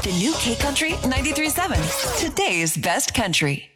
The new K Country 93.7. Today's best country.